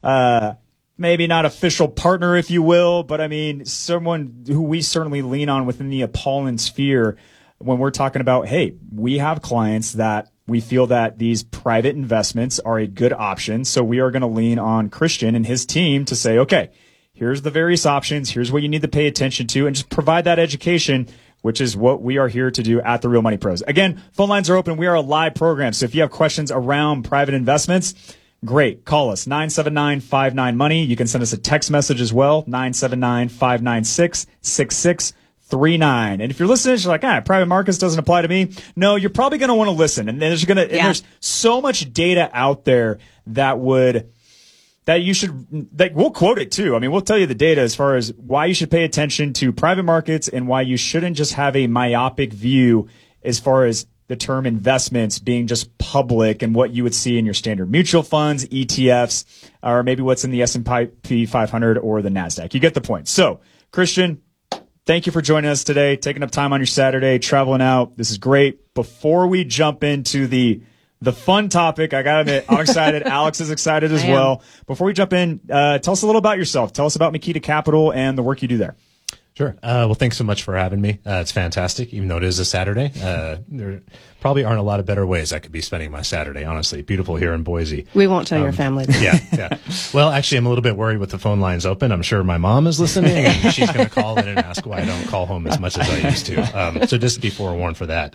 maybe not official partner, if you will, but I mean, someone who we certainly lean on within the Apollon sphere when we're talking about, hey, we have clients that we feel that these private investments are a good option. So we are going to lean on Christian and his team to say, okay, here's the various options. Here's what you need to pay attention to and just provide that education, which is what we are here to do at the Real Money Pros. Again, phone lines are open. We are a live program. So if you have questions around private investments, great. Call us, 979-59-MONEY. You can send us a text message as well, 979-596-6639. And if you're listening, you're like, private markets doesn't apply to me. No, you're probably going to want to listen. And there's so much data out there that you should, we'll quote it too. I mean, we'll tell you the data as far as why you should pay attention to private markets and why you shouldn't just have a myopic view as far as the term investments being just public and what you would see in your standard mutual funds, ETFs, or maybe what's in the S&P 500 or the NASDAQ. You get the point. So, Christian, thank you for joining us today, taking up time on your Saturday, traveling out. This is great. Before we jump into the fun topic, I got to admit, I'm excited. Alex is excited as well. Before we jump in, tell us a little about yourself. Tell us about Makita Capital and the work you do there. Sure. Well, thanks so much for having me. It's fantastic, even though it is a Saturday. There probably aren't a lot of better ways I could be spending my Saturday, honestly. Beautiful here in Boise. We won't tell your family that. Yeah. Well, actually, I'm a little bit worried with the phone lines open. I'm sure my mom is listening, and she's going to call in and ask why I don't call home as much as I used to. So just be forewarned for that.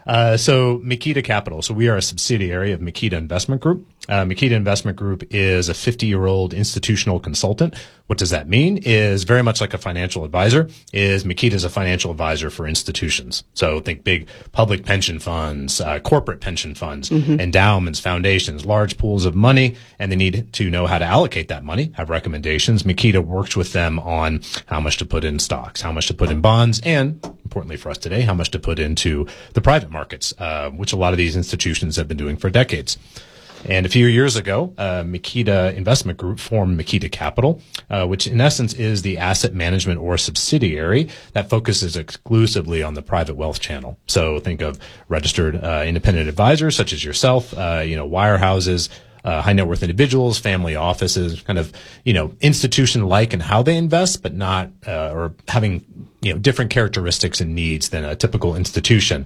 So Makita Capital. So we are a subsidiary of Makita Investment Group. Makita Investment Group is a 50-year-old institutional consultant. What does that mean? Is very much like a financial advisor. Makita is a financial advisor for institutions. So think big public pension funds, corporate pension funds, endowments, foundations, large pools of money, and they need to know how to allocate that money, have recommendations. Makita works with them on how much to put in stocks, how much to put in bonds, and importantly for us today, how much to put into the private markets, which a lot of these institutions have been doing for decades. And a few years ago, Makita Investment Group formed Makita Capital, which in essence is the asset management or subsidiary that focuses exclusively on the private wealth channel. So think of registered independent advisors such as yourself, wirehouses, high net worth individuals, family offices, kind of, institution-like in how they invest, but not, or having, different characteristics and needs than a typical institution,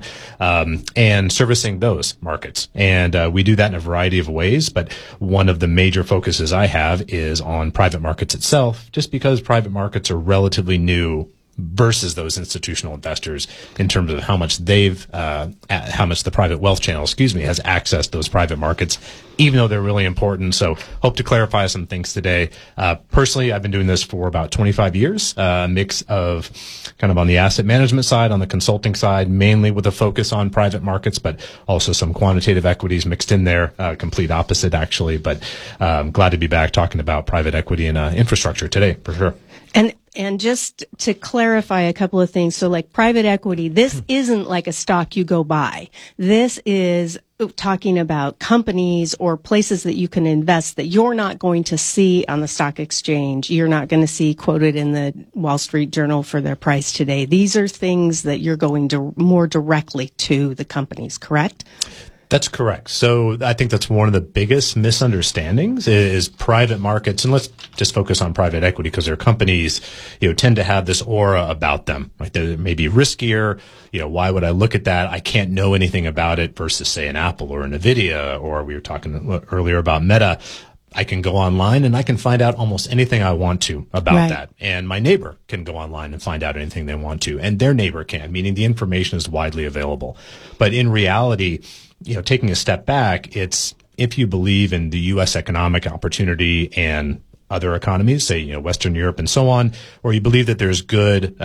and servicing those markets. And, we do that in a variety of ways, but one of the major focuses I have is on private markets itself, just because private markets are relatively new versus those institutional investors in terms of how much how much the private wealth channel, has accessed those private markets, even though they're really important. So hope to clarify some things today. Personally, I've been doing this for about 25 years, a mix of kind of on the asset management side, on the consulting side, mainly with a focus on private markets, but also some quantitative equities mixed in there, complete opposite actually. But glad to be back talking about private equity and infrastructure today, for sure. And just to clarify a couple of things, so like private equity, this isn't like a stock you go buy. This is talking about companies or places that you can invest that you're not going to see on the stock exchange. You're not going to see quoted in the Wall Street Journal for their price today. These are things that you're going to more directly to the companies, correct? That's correct. So I think that's one of the biggest misunderstandings is private markets. And let's just focus on private equity because their companies, tend to have this aura about them. Like they may be riskier. Why would I look at that? I can't know anything about it versus say an Apple or a Nvidia, or we were talking earlier about Meta. I can go online and I can find out almost anything I want to about that. And my neighbor can go online and find out anything they want to. And their neighbor can, meaning the information is widely available. But in reality, taking a step back, it's if you believe in the U.S. economic opportunity and other economies, say, Western Europe and so on, or you believe that there's good,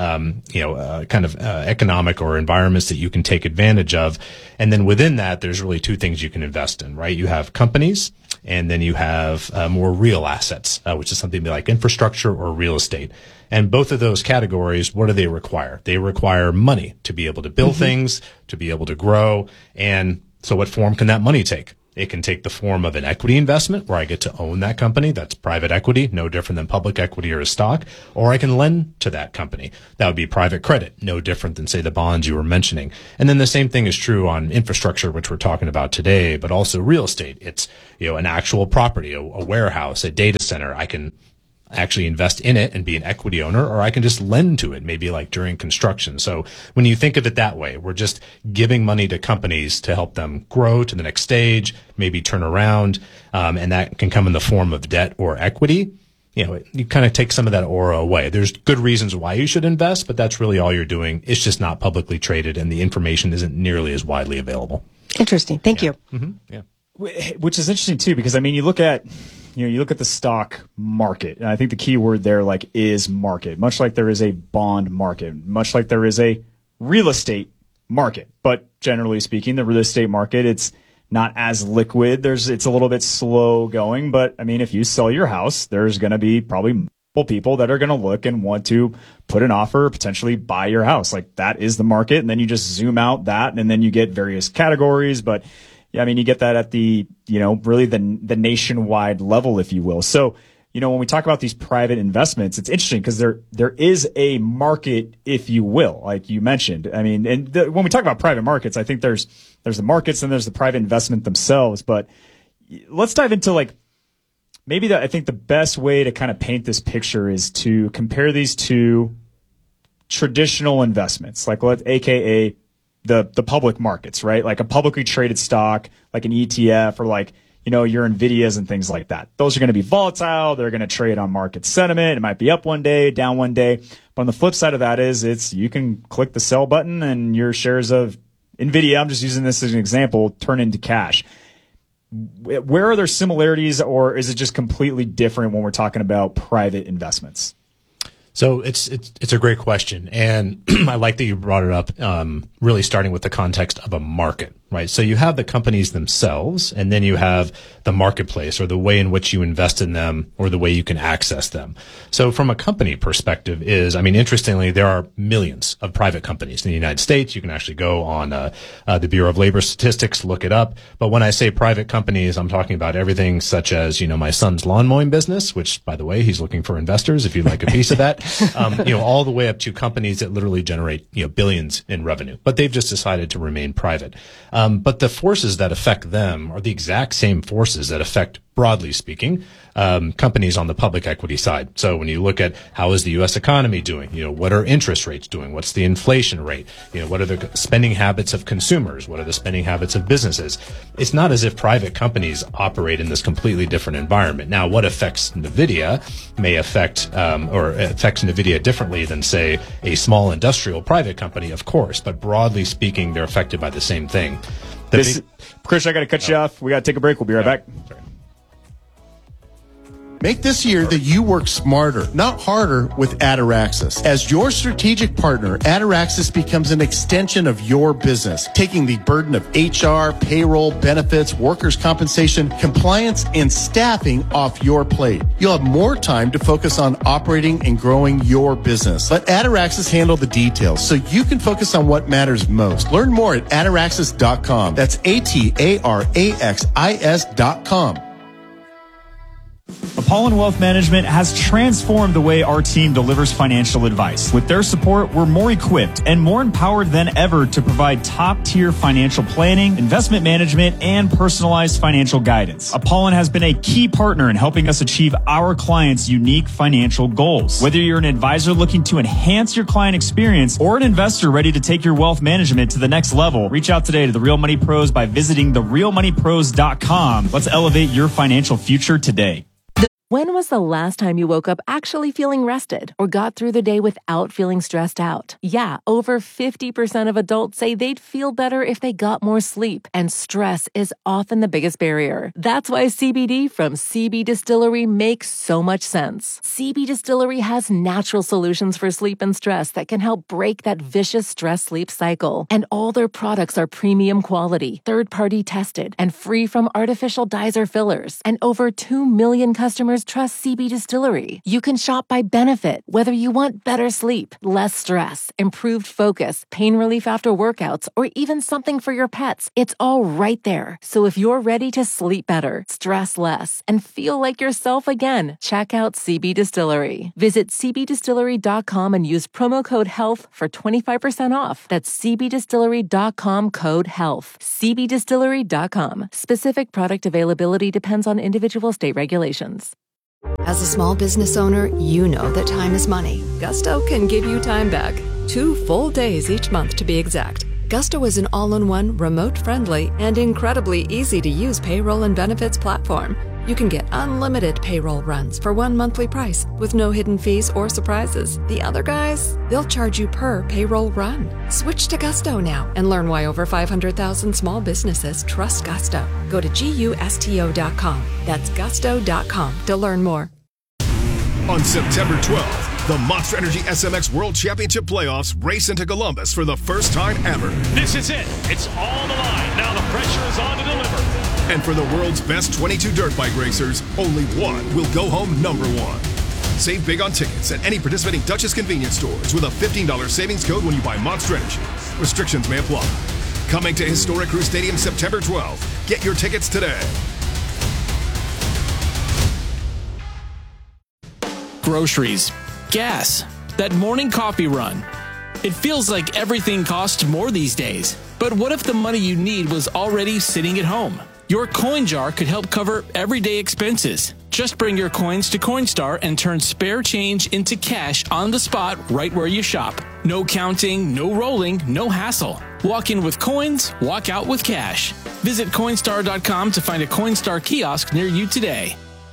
economic or environments that you can take advantage of. And then within that, there's really two things you can invest in, right? You have companies and then you have more real assets, which is something like infrastructure or real estate. And both of those categories, what do they require? They require money to be able to build things, to be able to grow. And so what form can that money take? It can take the form of an equity investment where I get to own that company. That's private equity, no different than public equity or a stock. Or I can lend to that company. That would be private credit, no different than, say, the bonds you were mentioning. And then the same thing is true on infrastructure, which we're talking about today, but also real estate. It's, an actual property, a warehouse, a data center. I can actually invest in it and be an equity owner, or I can just lend to it, maybe like during construction. So when you think of it that way, we're just giving money to companies to help them grow to the next stage, maybe turn around, and that can come in the form of debt or equity. You kind of take some of that aura away. There's good reasons why you should invest, but that's really all you're doing. It's just not publicly traded, and the information isn't nearly as widely available. Interesting. Thank you. Mm-hmm. Yeah. Which is interesting too, because you look at the stock market, and I think the key word there is market, much like there is a bond market, much like there is a real estate market. But generally speaking, the real estate market, it's not as liquid. It's a little bit slow going, but if you sell your house, there's going to be probably multiple people that are going to look and want to put an offer, potentially buy your house. Like, that is the market. And then you just zoom out that, and then you get various categories, but you get that at the, really the nationwide level, if you will. So, when we talk about these private investments, it's interesting because there is a market, if you will, like you mentioned. When we talk about private markets, I think there's the markets and there's the private investment themselves. But let's dive into I think the best way to kind of paint this picture is to compare these to traditional investments, AKA the public markets, right? Like a publicly traded stock, like an ETF, or your Nvidias and things like that. Those are going to be volatile. They're going to trade on market sentiment. It might be up one day, down one day. But on the flip side of that is you can click the sell button and your shares of Nvidia, I'm just using this as an example, turn into cash. Where are there similarities, or is it just completely different when we're talking about private investments? So it's a great question, and I like that you brought it up. Really starting with the context of a market, right? So you have the companies themselves, and then you have the marketplace, or the way in which you invest in them, or the way you can access them. So from a company perspective interestingly, there are millions of private companies in the United States. You can actually go on the Bureau of Labor Statistics, look it up. But when I say private companies, I'm talking about everything such as, my son's lawn mowing business, which, by the way, he's looking for investors if you'd like a piece of that. All the way up to companies that literally generate, billions in revenue, but they've just decided to remain private. But the forces that affect them are the exact same forces that affect, broadly speaking, companies on the public equity side. So when you look at how is the U.S. economy doing, what are interest rates doing? What's the inflation rate? What are the spending habits of consumers? What are the spending habits of businesses? It's not as if private companies operate in this completely different environment. Now, what affects NVIDIA may affect NVIDIA differently than, say, a small industrial private company, of course, but broadly speaking, they're affected by the same thing. Chris, I got to cut you off. We got to take a break. We'll be right back. Sorry. Make this year that you work smarter, not harder, with Ataraxis. As your strategic partner, Ataraxis becomes an extension of your business, taking the burden of HR, payroll, benefits, workers' compensation, compliance, and staffing off your plate. You'll have more time to focus on operating and growing your business. Let Ataraxis handle the details so you can focus on what matters most. Learn more at Ataraxis.com. That's Ataraxis.com. Apollon Wealth Management has transformed the way our team delivers financial advice. With their support, we're more equipped and more empowered than ever to provide top-tier financial planning, investment management, and personalized financial guidance. Apollon has been a key partner in helping us achieve our clients' unique financial goals. Whether you're an advisor looking to enhance your client experience or an investor ready to take your wealth management to the next level, reach out today to the Real Money Pros by visiting therealmoneypros.com. Let's elevate your financial future today. When was the last time you woke up actually feeling rested or got through the day without feeling stressed out? Yeah, over 50% of adults say they'd feel better if they got more sleep, and stress is often the biggest barrier. That's why CBD from CB Distillery makes so much sense. CB Distillery has natural solutions for sleep and stress that can help break that vicious stress-sleep cycle. And all their products are premium quality, third-party tested, and free from artificial dyes or fillers. And over 2 million customers customers trust CB Distillery. You can shop by benefit, whether you want better sleep, less stress, improved focus, pain relief after workouts, or even something for your pets. It's all right there. So if you're ready to sleep better, stress less, and feel like yourself again, check out CB Distillery. Visit cbdistillery.com and use promo code HEALTH for 25% off. That's cbdistillery.com, code HEALTH. cbdistillery.com. Specific product availability depends on individual state regulations. As a small business owner, you know that time is money. Gusto can give you time back. 2 full days each month, to be exact. Gusto is an all-in-one, remote-friendly, and incredibly easy-to-use payroll and benefits platform. You can get unlimited payroll runs for one monthly price with no hidden fees or surprises. The other guys, they'll charge you per payroll run. Switch to Gusto now and learn why over 500,000 small businesses trust Gusto. Go to GUSTO.com. That's gusto.com to learn more. On September 12th, the Monster Energy SMX World Championship Playoffs race into Columbus for the first time ever. This is it. It's all the line. Now the pressure is on to deliver. And for the world's best 22 dirt bike racers, only one will go home number one. Save big on tickets at any participating Duchess convenience stores with a $15 savings code when you buy Monster Energy. Restrictions may apply. Coming to Historic Crew Stadium September 12th. Get your tickets today. Groceries, gas, that morning coffee run. It feels like everything costs more these days. But what if the money you need was already sitting at home? Your coin jar could help cover everyday expenses. Just bring your coins to Coinstar and turn spare change into cash on the spot right where you shop. No counting, no rolling, no hassle. Walk in with coins, walk out with cash. Visit Coinstar.com to find a Coinstar kiosk near you today.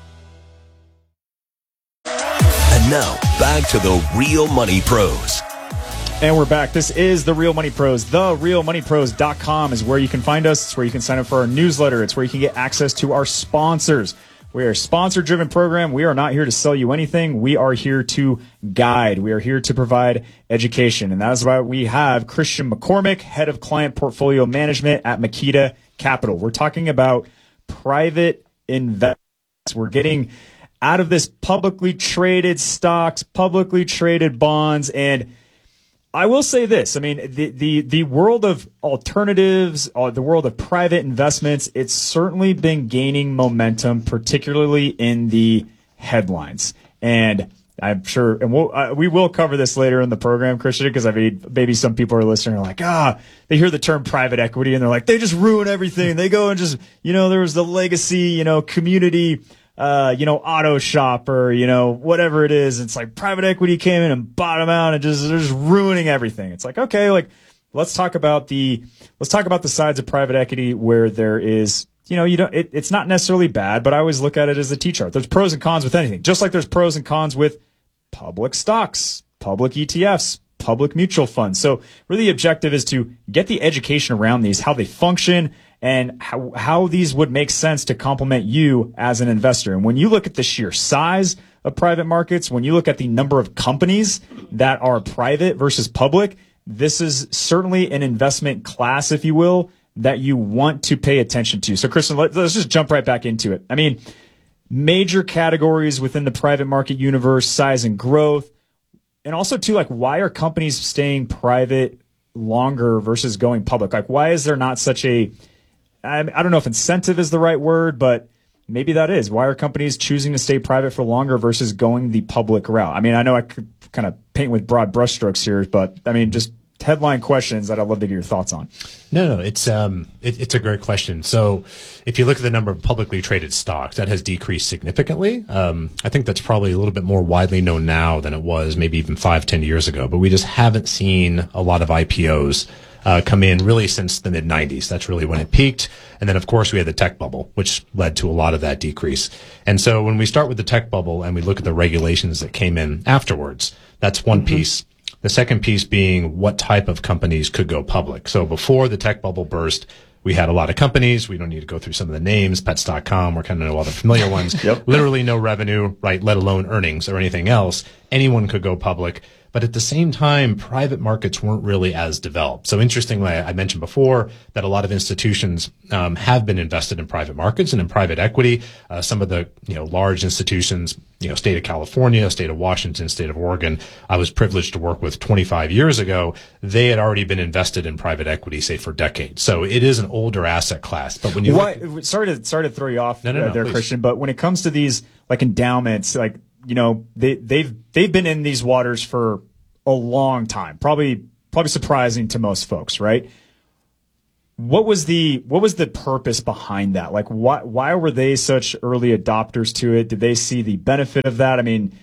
And now, back to the Real Money Pros. And we're back. This is The Real Money Pros. TheRealMoneyPros.com is where you can find us. It's where you can sign up for our newsletter. It's where you can get access to our sponsors. We are a sponsor-driven program. We are not here to sell you anything. We are here to guide. We are here to provide education. And that is why we have Christian McCormick, Head of Client Portfolio Management at Makita Capital. We're talking about private investments. We're getting out of this publicly traded stocks, publicly traded bonds, and I will say this. I mean, the world of alternatives, the world of private investments, it's certainly been gaining momentum, particularly in the headlines. And I'm sure, and we will cover this later in the program, Christian, because I mean, maybe some people are listening and are like, they hear the term private equity and they're like, they just ruin everything. They go and just, there was the legacy, community auto shop or, whatever it is. It's like private equity came in and bought them out and they're just ruining everything. It's like, okay, let's talk about the sides of private equity where there is, it's not necessarily bad, but I always look at it as a T-chart. There's pros and cons with anything, just like there's pros and cons with public stocks, public ETFs, public mutual funds. So really the objective is to get the education around these, how they function, and how these would make sense to complement you as an investor. And when you look at the sheer size of private markets, when you look at the number of companies that are private versus public, this is certainly an investment class, if you will, that you want to pay attention to. So, Kristen, let's just jump right back into it. I mean, major categories within the private market universe, size and growth, and also, too, why are companies staying private longer versus going public? Why is there not such a I don't know if incentive is the right word, but maybe that is. Why are companies choosing to stay private for longer versus going the public route? I mean, I know I could kind of paint with broad brushstrokes here, but I mean, just headline questions that I'd love to get your thoughts on. No, it's a great question. So if you look at the number of publicly traded stocks, that has decreased significantly. I think that's probably a little bit more widely known now than it was maybe even 5-10 years ago, but we just haven't seen a lot of IPOs come in really since the mid-90s. That's really when it peaked. And then, of course, we had the tech bubble, which led to a lot of that decrease. And so when we start with the tech bubble and we look at the regulations that came in afterwards, that's one piece. The second piece being what type of companies could go public. So before the tech bubble burst, we had a lot of companies. We don't need to go through some of the names, Pets.com. We're kind of know all the familiar ones. Literally no revenue, right, let alone earnings or anything else. Anyone could go public. But at the same time, private markets weren't really as developed. So interestingly, I mentioned before that a lot of institutions have been invested in private markets and in private equity. Some of the large institutions, state of California, state of Washington, state of Oregon, I was privileged to work with 25 years ago. They had already been invested in private equity, say, for decades. So it is an older asset class. But when you sorry to throw you off there, please. Christian, but when it comes to these like endowments, like they've been in these waters for a long time, probably surprising to most folks, right? What was the purpose behind that? Like, why were they such early adopters to it? Did they see the benefit of that? I mean,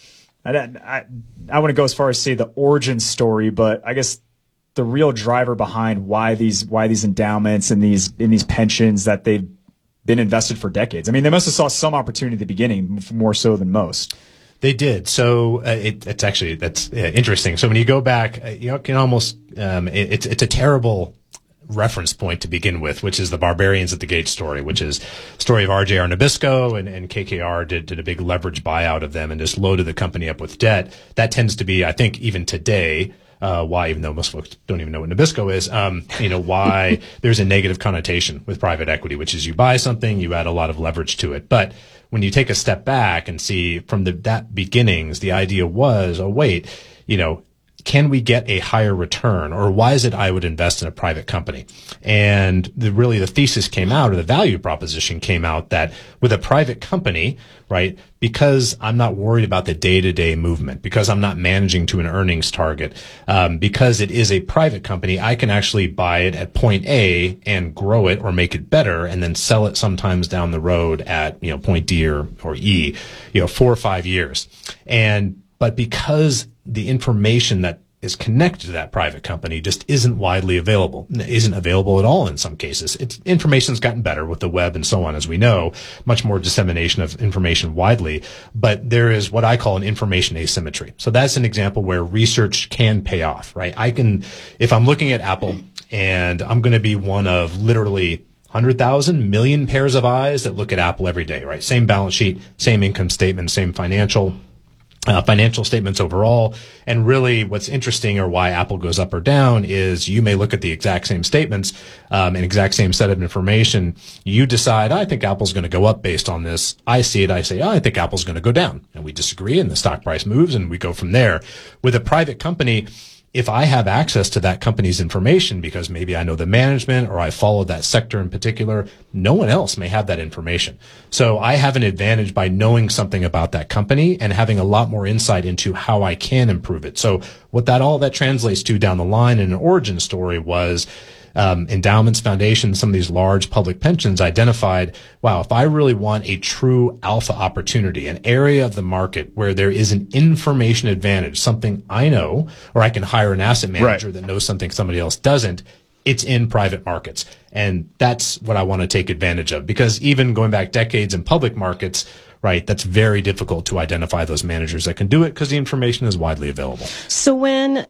I wouldn't go as far as say the origin story, but I guess the real driver behind why these endowments and these pensions that they've been invested for decades. I mean, they must have saw some opportunity at the beginning, more so than most. They did. So that's interesting. So when you go back, you can almost it's a terrible reference point to begin with, which is the Barbarians at the Gate story, which is the story of RJR Nabisco and KKR did a big leverage buyout of them and just loaded the company up with debt. That tends to be, I think, even today, why, even though most folks don't even know what Nabisco is, why there's a negative connotation with private equity, which is you buy something, you add a lot of leverage to it. But when you take a step back and see from that beginnings, the idea was, can we get a higher return, or why is it I would invest in a private company? And the thesis came out, or the value proposition came out, that with a private company, right, because I'm not worried about the day-to-day movement, because I'm not managing to an earnings target, because it is a private company, I can actually buy it at point A and grow it or make it better, and then sell it sometimes down the road at point D or E, 4 or 5 years. But because the information that is connected to that private company just isn't widely available, isn't available at all in some cases. Information's gotten better with the web and so on, as we know, much more dissemination of information widely, but there is what I call an information asymmetry. So that's an example where research can pay off, right? If I'm looking at Apple and I'm going to be one of literally 100,000 million pairs of eyes that look at Apple every day, right? Same balance sheet, same income statement, same financial statements overall. And really what's interesting, or why Apple goes up or down, is you may look at the exact same statements, an exact same set of information. You decide, I think Apple's going to go up based on this. I see it. I say, I think Apple's going to go down. And we disagree, and the stock price moves, and we go from there. With a private company, if I have access to that company's information because maybe I know the management or I follow that sector in particular, no one else may have that information. So I have an advantage by knowing something about that company and having a lot more insight into how I can improve it. So what all that translates to down the line in an origin story was endowments, foundations, some of these large public pensions identified, wow, if I really want a true alpha opportunity, an area of the market where there is an information advantage, something I know, or I can hire an asset manager that knows something somebody else doesn't, it's in private markets. And that's what I want to take advantage of, because even going back decades in public markets, right, that's very difficult to identify those managers that can do it because the information is widely available. So when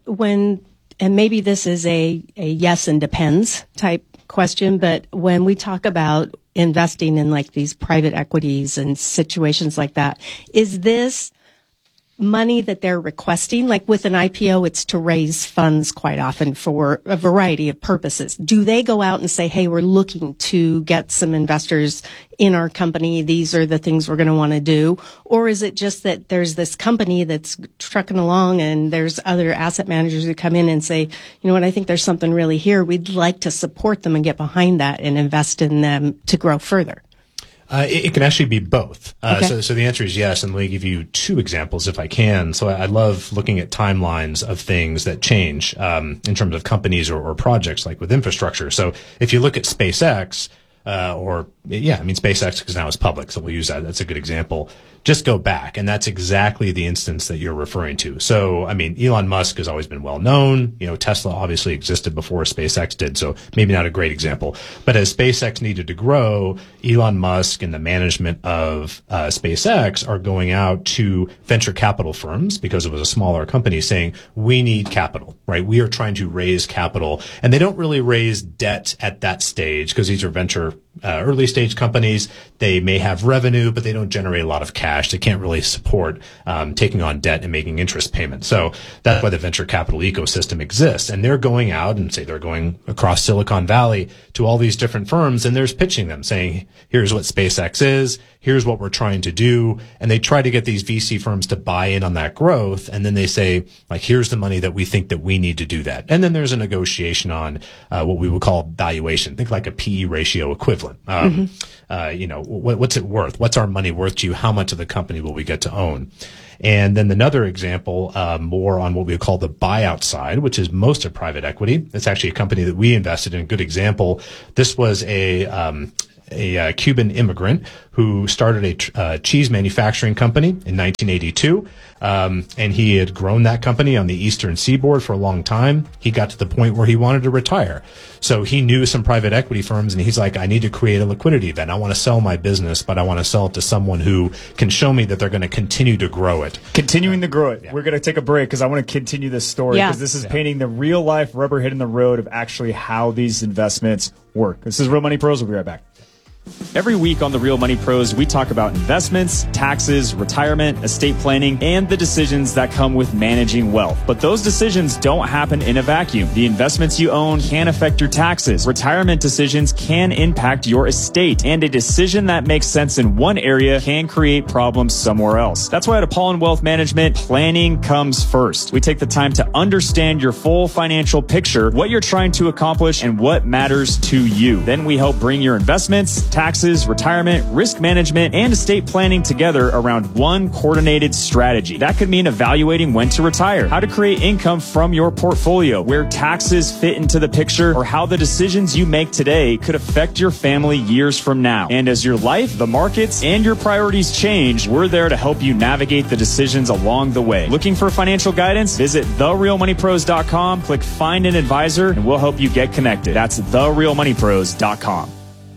and maybe this is a yes and depends type question, but when we talk about investing in like these private equities and situations like that, is this money that they're requesting? Like with an IPO, it's to raise funds quite often for a variety of purposes. Do they go out and say, hey, we're looking to get some investors in our company, these are the things we're going to want to do? Or is it just that there's this company that's trucking along and there's other asset managers who come in and say, you know what, I think there's something really here. We'd like to support them and get behind that and invest in them to grow further. It can actually be both. Okay. So the answer is yes. And let me give you 2 examples if I can. So I love looking at timelines of things that change, in terms of companies or projects, like with infrastructure. So if you look at SpaceX, SpaceX, because now it's public, so we'll use that. That's a good example. Just go back, and that's exactly the instance that you're referring to. So, I mean, Elon Musk has always been well known. Tesla obviously existed before SpaceX did, so maybe not a great example. But as SpaceX needed to grow, Elon Musk and the management of SpaceX are going out to venture capital firms, because it was a smaller company, saying, we need capital, right? We are trying to raise capital. And they don't really raise debt at that stage, because these are venture early stage companies, they may have revenue, but they don't generate a lot of cash. They can't really support taking on debt and making interest payments. So that's why the venture capital ecosystem exists. And they're going out and say they're going across Silicon Valley to all these different firms, and they're pitching them saying, here's what SpaceX is, here's what we're trying to do. And they try to get these VC firms to buy in on that growth. And then they say, like, here's the money that we think that we need to do that. And then there's a negotiation on what we would call valuation. Think like a PE ratio equivalent. What's it worth? What's our money worth to you? How much of the company will we get to own? And then another example, more on what we call the buyout side, which is most of private equity. It's actually a company that we invested in. A good example. This was a Cuban immigrant who started a cheese manufacturing company in 1982. And he had grown that company on the Eastern Seaboard for a long time. He got to the point where he wanted to retire. So he knew some private equity firms, and he's like, I need to create a liquidity event. I want to sell my business, but I want to sell it to someone who can show me that they're going to continue to grow it. Continuing to grow it. Yeah. We're going to take a break because I want to continue this story because this is painting the real life rubber hitting the road of actually how these investments work. This is Real Money Pros. We'll be right back. Every week on the Real Money Pros, we talk about investments, taxes, retirement, estate planning, and the decisions that come with managing wealth. But those decisions don't happen in a vacuum. The investments you own can affect your taxes. Retirement decisions can impact your estate. And a decision that makes sense in one area can create problems somewhere else. That's why at Apollon Wealth Management, planning comes first. We take the time to understand your full financial picture, what you're trying to accomplish, and what matters to you. Then we help bring your investments, taxes, retirement, risk management, and estate planning together around one coordinated strategy. That could mean evaluating when to retire, how to create income from your portfolio, where taxes fit into the picture, or how the decisions you make today could affect your family years from now. And as your life, the markets, and your priorities change, we're there to help you navigate the decisions along the way. Looking for financial guidance? Visit therealmoneypros.com, click Find an Advisor, and we'll help you get connected. That's therealmoneypros.com.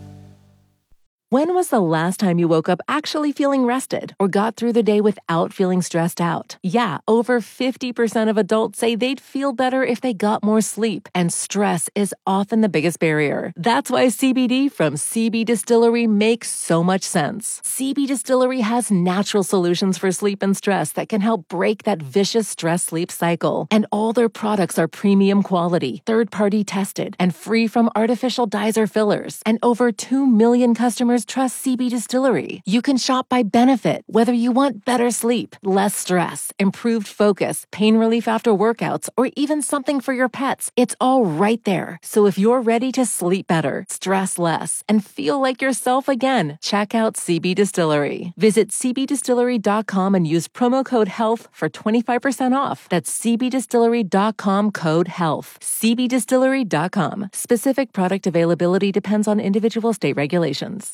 When was the last time you woke up actually feeling rested or got through the day without feeling stressed out? Yeah, over 50% of adults say they'd feel better if they got more sleep, and stress is often the biggest barrier. That's why CBD from CB Distillery makes so much sense. CB Distillery has natural solutions for sleep and stress that can help break that vicious stress-sleep cycle. And all their products are premium quality, third-party tested, and free from artificial dyes or fillers. And over 2 million customers trust CB Distillery. You can shop by benefit, whether you want better sleep, less stress, improved focus, pain relief after workouts, or even something for your pets. It's all right there. So if you're ready to sleep better, stress less, and feel like yourself again, check out CB Distillery. Visit cbdistillery.com and use promo code HEALTH for 25% off. That's cbdistillery.com code HEALTH. cbdistillery.com. Specific product availability depends on individual state regulations.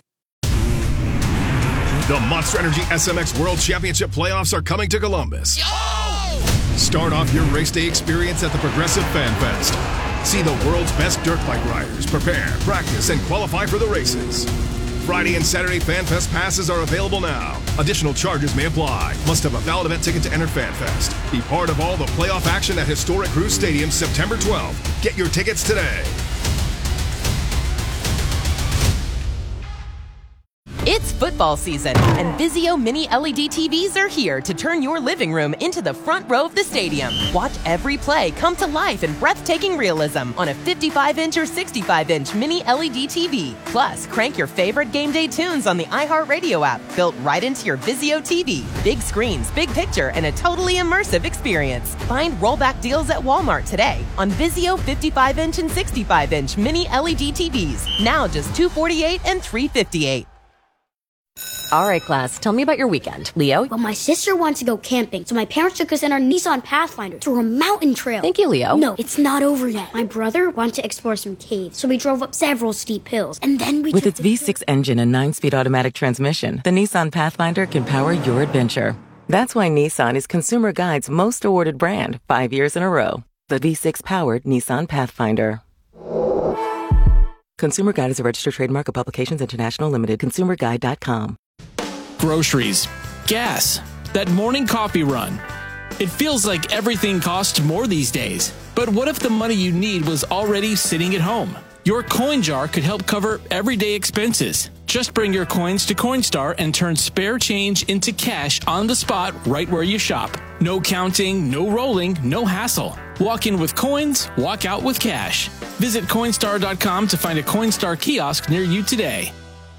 The Monster Energy SMX World Championship playoffs are coming to Columbus. Start off your race day experience at the Progressive Fan Fest. See the world's best dirt bike riders prepare, practice, and qualify for the races. Friday and Saturday Fan Fest passes are available now. Additional charges may apply. Must have a valid event ticket to enter Fan Fest. Be part of all the playoff action at Historic Cruise Stadium September 12th. Get your tickets today. It's football season, and Vizio Mini LED TVs are here to turn your living room into the front row of the stadium. Watch every play come to life in breathtaking realism on a 55-inch or 65-inch Mini LED TV. Plus, crank your favorite game day tunes on the iHeartRadio app, built right into your Vizio TV. Big screens, big picture, and a totally immersive experience. Find rollback deals at Walmart today on Vizio 55-inch and 65-inch Mini LED TVs. Now just $248 and $358. All right, class, tell me about your weekend. Leo? Well, my sister wants to go camping, so my parents took us in our Nissan Pathfinder through a mountain trail. Thank you, Leo. No, it's not over yet. My brother wanted to explore some caves, so we drove up several steep hills, and then we With its V6 engine and 9-speed automatic transmission, the Nissan Pathfinder can power your adventure. That's why Nissan is Consumer Guide's most awarded brand 5 years in a row. The V6-powered Nissan Pathfinder. Consumer Guide is a registered trademark of Publications International Limited. ConsumerGuide.com. Groceries, gas, that morning coffee run. It feels like everything costs more these days. But what if the money you need was already sitting at home? Your coin jar could help cover everyday expenses. Just bring your coins to Coinstar and turn spare change into cash on the spot right where you shop. No counting, no rolling, no hassle. Walk in with coins, walk out with cash. Visit Coinstar.com to find a Coinstar kiosk near you today.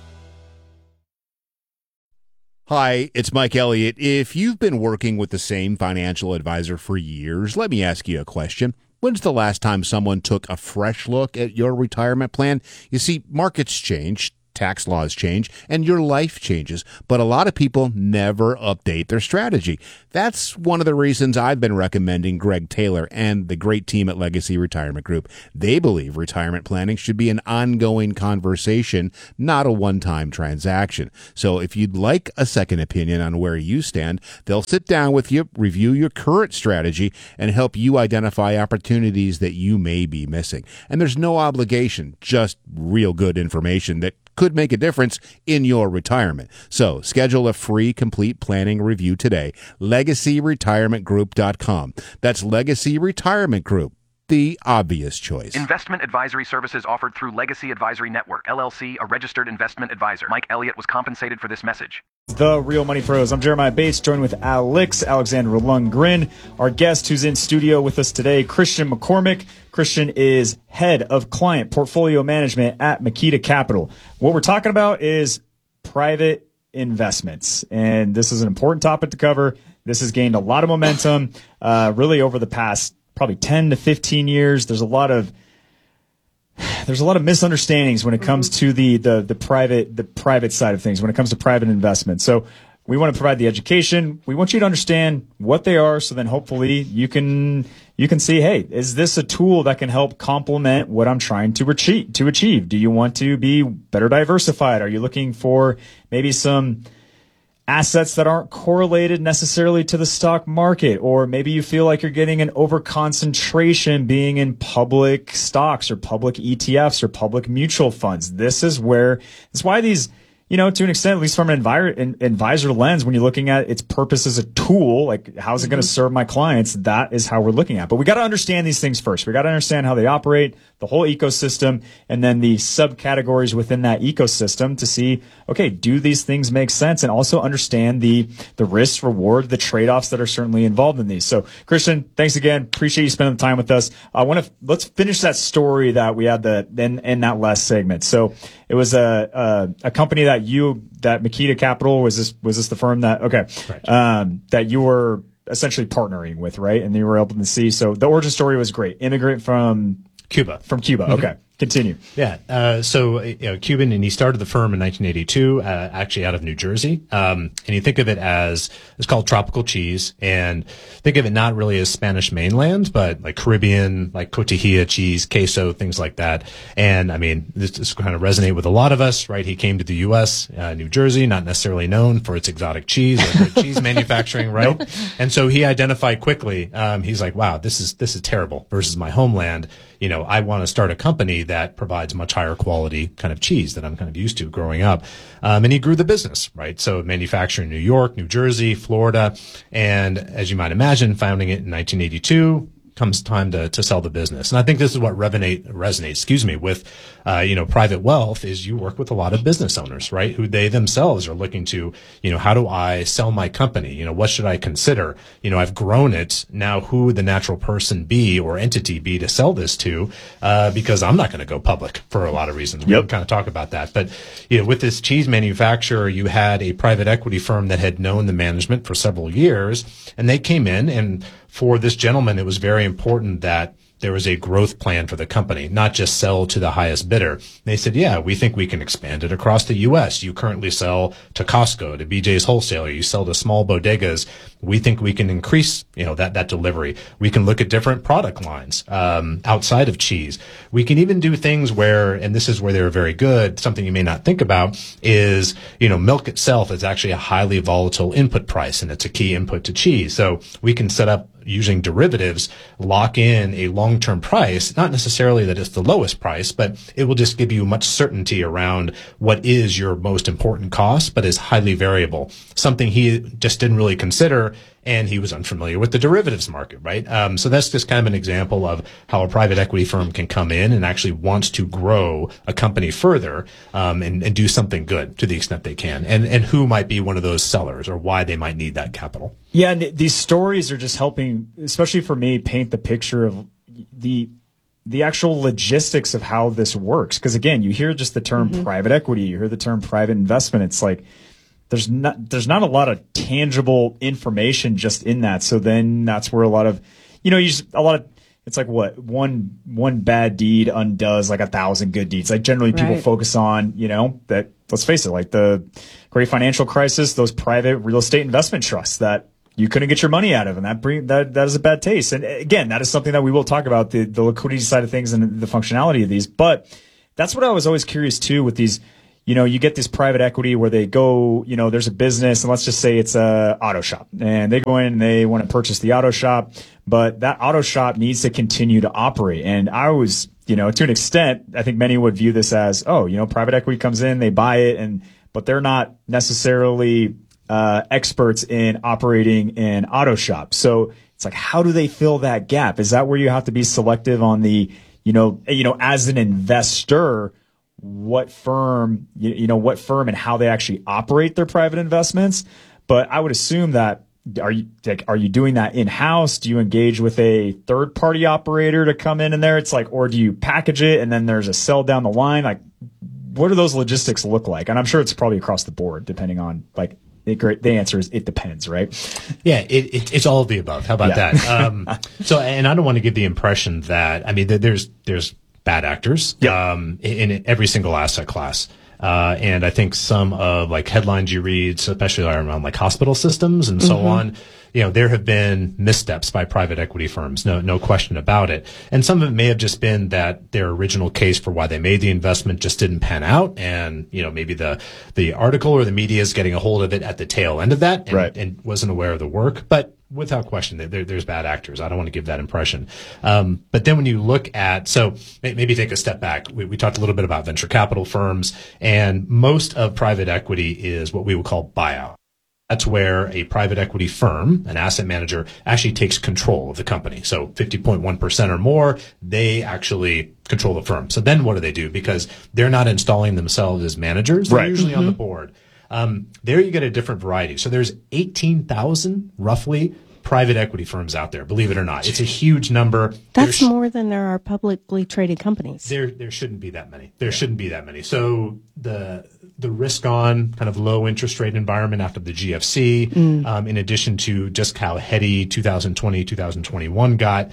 Hi, it's Mike Elliott. If you've been working with the same financial advisor for years, let me ask you a question. When's the last time someone took a fresh look at your retirement plan? You see, markets change, tax laws change, and your life changes, but a lot of people never update their strategy. That's one of the reasons I've been recommending Greg Taylor and the great team at Legacy Retirement Group. They believe retirement planning should be an ongoing conversation, not a one-time transaction. So if you'd like a second opinion on where you stand, they'll sit down with you, review your current strategy, and help you identify opportunities that you may be missing. And there's no obligation, just real good information that could make a difference in your retirement. So schedule a free complete planning review today. LegacyRetirementGroup.com. That's Legacy Retirement Group, the obvious choice. Investment advisory services offered through Legacy Advisory Network, LLC, a registered investment advisor. Mike Elliott was compensated for this message. The Real Money Pros. I'm Jeremiah Bates, joined with Alexander Lundgren. Our guest who's in studio with us today, Christian McCormick. Christian is head of client portfolio management at Makita Capital. What we're talking about is private investments, and this is an important topic to cover. This has gained a lot of momentum really over the past probably 10 to 15 years. There's a lot of misunderstandings when it comes to the private side of things, when it comes to private investment. So we want to provide the education. We want you to understand what they are, so then hopefully you can see, hey, is this a tool that can help complement what I'm trying to achieve? Do you want to be better diversified? Are you looking for maybe some assets that aren't correlated necessarily to the stock market? Or maybe you feel like you're getting an overconcentration being in public stocks or public ETFs or public mutual funds. That's why these, to an extent, at least from an advisor lens, when you're looking at its purpose as a tool, like how's it going to serve my clients, that is how we're looking at. But we got to understand these things first. We got to understand how they operate, the whole ecosystem, and then the subcategories within that ecosystem to see, okay, do these things make sense? And also understand the risks, reward, the trade-offs that are certainly involved in these. So, Christian, thanks again. Appreciate you spending the time with us. Let's finish that story that we had in that last segment. So it was a company that Makita Capital, was this the firm that, okay, right. That you were essentially partnering with, right? And you were able to see. So the origin story was great. Immigrant from Cuba. Mm-hmm. Okay. Continue. Yeah. So Cuban, and he started the firm in 1982, actually out of New Jersey. And you think of it as, it's called tropical cheese, and think of it not really as Spanish mainland, but like Caribbean, like cotija cheese, queso, things like that. And I mean, this kind of resonate with a lot of us, right? He came to the U.S., New Jersey, not necessarily known for its exotic cheese or cheese manufacturing, right? Nope. And so he identified quickly, he's like, wow, this is terrible versus my homeland. I want to start a company that provides much higher quality kind of cheese that I'm kind of used to growing up. And he grew the business, right? So manufacturing in New York, New Jersey, Florida. And as you might imagine, founding it in 1982, comes time to sell the business. And I think this is what resonates, with, private wealth is you work with a lot of business owners, right? Who they themselves are looking to, how do I sell my company? What should I consider? I've grown it. Now who would the natural person be or entity be to sell this to? Because I'm not going to go public for a lot of reasons. We'll kind of talk about that. But, with this cheese manufacturer, you had a private equity firm that had known the management for several years, and they came in, and for this gentleman, it was very important that there was a growth plan for the company, not just sell to the highest bidder. They said, yeah, we think we can expand it across the U.S. You currently sell to Costco, to BJ's Wholesaler. You sell to small bodegas. We think we can increase, that delivery. We can look at different product lines, outside of cheese. We can even do things where, and this is where they're very good, something you may not think about is, milk itself is actually a highly volatile input price, and it's a key input to cheese. So we can set up, using derivatives, lock in a long-term price, not necessarily that it's the lowest price, but it will just give you much certainty around what is your most important cost, but is highly variable. Something he just didn't really consider and he was unfamiliar with the derivatives market, right? So that's just kind of an example of how a private equity firm can come in and actually wants to grow a company further, and do something good to the extent they can, and who might be one of those sellers or why they might need that capital. Yeah, and these stories are just helping, especially for me, paint the picture of the actual logistics of how this works. Because again, you hear just the term private equity, you hear the term private investment. It's like there's not a lot of tangible information just in that. So then that's where a lot of, it's like what one bad deed undoes like 1,000 good deeds. Like generally people focus on, that, let's face it, like the great financial crisis, those private real estate investment trusts that you couldn't get your money out of, and that is a bad taste. And again, that is something that we will talk about, the liquidity side of things and the functionality of these. But that's what I was always curious too with these. You get this private equity where they go, there's a business, and let's just say it's a auto shop, and they go in and they want to purchase the auto shop, but that auto shop needs to continue to operate. And I was, to an extent, I think many would view this as, private equity comes in, they buy it, but they're not necessarily experts in operating an auto shop. So it's like, how do they fill that gap? Is that where you have to be selective on the, as an investor, what firm and how they actually operate their private investments? But I would assume that are you doing that in-house? Do you engage with a third-party operator to come in there? It's like, or do you package it and then there's a sell down the line? Like, what do those logistics look like? And I'm sure it's probably across the board, depending on like. The answer is it depends, right? Yeah, it's all of the above. How about that? So, and I don't want to give the impression that, there's bad actors in every single asset class. And I think some of like headlines you read, especially around like hospital systems and so on, there have been missteps by private equity firms, no question about it. And some of it may have just been that their original case for why they made the investment just didn't pan out. And, maybe the article or the media is getting a hold of it at the tail end of that and wasn't aware of the work. But without question, there's bad actors. I don't want to give that impression. But then when you look at, so maybe take a step back. We talked a little bit about venture capital firms, and most of private equity is what we would call buyout. That's where a private equity firm, an asset manager, actually takes control of the company. So 50.1% or more, they actually control the firm. So then what do they do? Because they're not installing themselves as managers. They're usually on the board. There you get a different variety. So there's 18,000 roughly private equity firms out there, believe it or not. It's a huge number. That's more than there are publicly traded companies. There shouldn't be that many. There shouldn't be that many. So the risk on kind of low interest rate environment after the GFC, in addition to just how heady 2020, 2021 got,